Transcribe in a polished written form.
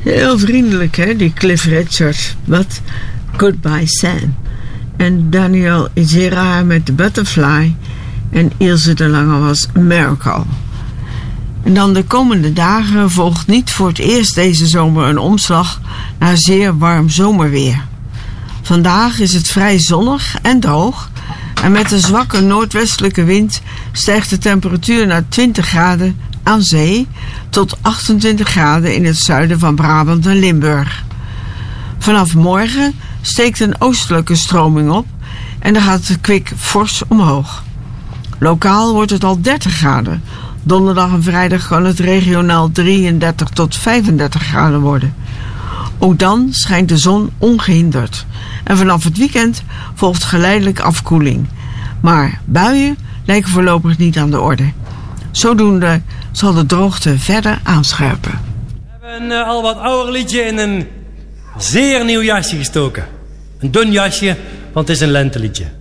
Heel vriendelijk, hè, die Cliff Richard. Wat? Goodbye Sam. En Daniel Izera met The Butterfly. En Ilse de Lange was Miracle. En dan de komende dagen volgt niet voor het eerst deze zomer een omslag naar zeer warm zomerweer. Vandaag is het vrij zonnig en droog. En met een zwakke noordwestelijke wind stijgt de temperatuur naar 20 graden aan zee tot 28 graden in het zuiden van Brabant en Limburg. Vanaf morgen steekt een oostelijke stroming op en dan gaat het kwik fors omhoog. Lokaal wordt het al 30 graden. Donderdag en vrijdag kan het regionaal 33 tot 35 graden worden. Ook dan schijnt de zon ongehinderd. En vanaf het weekend volgt geleidelijk afkoeling. Maar buien lijken voorlopig niet aan de orde. Zodoende zal de droogte verder aanscherpen. We hebben een al wat ouder liedje in een zeer nieuw jasje gestoken. Een dun jasje, want het is een lenteliedje.